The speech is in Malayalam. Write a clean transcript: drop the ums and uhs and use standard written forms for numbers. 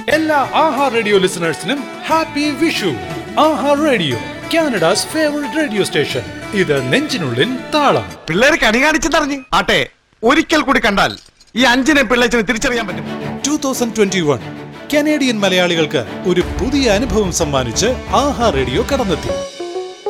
എല്ലാ ആഹാ റേഡിയോ ലിസണേഴ്സിനും ഹാപ്പി വിഷു. ആഹാ radio, Canada's favourite radio station. ഇത് നെഞ്ചിനുള്ളിൽ താളം. പിള്ളേര് കണി കാണിച്ചെന്നറിഞ്ഞ് ആട്ടെ, ഒരിക്കൽ കൂടി കണ്ടാൽ ഈ 5 പിള്ളേച്ചിന് തിരിച്ചറിയാൻ പറ്റും. 2021 കനേഡിയൻ മലയാളികൾക്ക് ഒരു പുതിയ അനുഭവം സമ്മാനിച്ച് ആഹാ റേഡിയോ കടന്നെത്തി.